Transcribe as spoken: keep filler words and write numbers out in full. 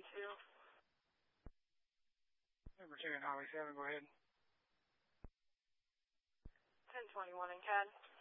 two. Number two and Highway seven, go ahead. ten twenty-one in C A D.